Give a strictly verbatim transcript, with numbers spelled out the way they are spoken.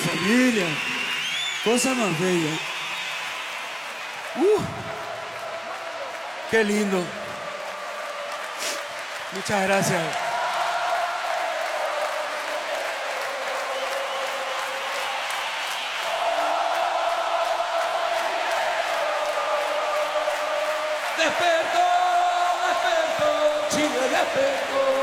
familia. Cosa más bella. Uh, qué lindo. Muchas gracias. Despertó, despertó, Chile despertó.